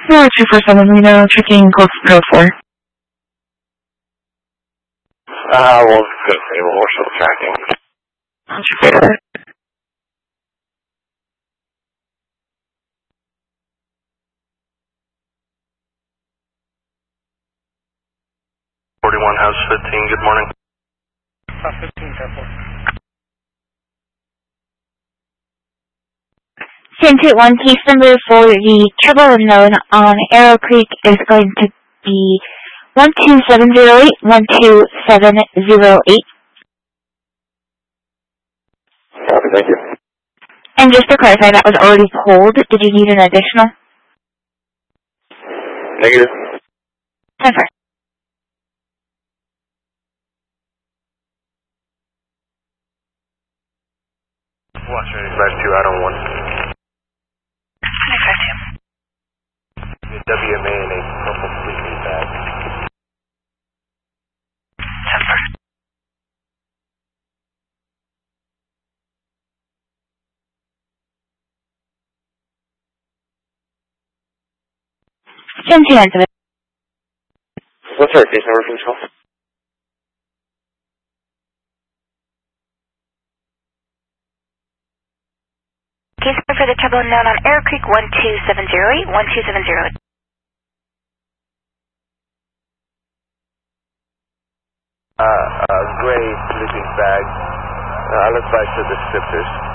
No, 247 Reno, checking code 404. Well, it's good stable. We're still tracking. Roger. 41 House 15, good morning. House 15, 10-4. Century 1 case number for the trouble unknown on Arrow Creek is going to be 12708, 12708. Copy, thank you. And just to clarify, that was already pulled. Did you need an additional? Negative. 10-4. Watch me. Smash 2 out on 1. WMA in a purple sleeping bag. 10-2. What's our case number from call? Case number for the trouble unknown on Arrow Creek 12708, 12708. Gray sleeping bag. Let's buy to the descriptors.